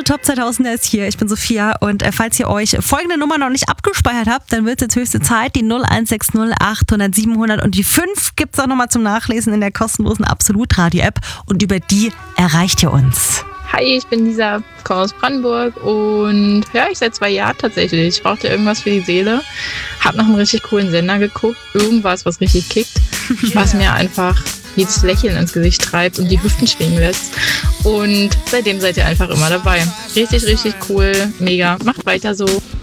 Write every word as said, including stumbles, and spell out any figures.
Runde Top zweitausender ist hier. Ich bin Sophia und äh, falls ihr euch folgende Nummer noch nicht abgespeichert habt, dann wird es jetzt höchste Zeit. Die null eins sechs null achthundert siebenhundert und die fünf gibt es auch nochmal zum Nachlesen in der kostenlosen Absolut-Radio-App und über die erreicht ihr uns. Hi, ich bin Lisa, komme aus Brandenburg und höre ich seit zwei Jahren tatsächlich. Ich brauchte irgendwas für die Seele. Hab nach einem richtig coolen Sender geguckt. Irgendwas, was richtig kickt. Was mir einfach jedes Lächeln ins Gesicht treibt und die Hüften schwingen lässt. Und seitdem seid ihr einfach immer dabei. Richtig, richtig cool. Mega. Macht weiter so.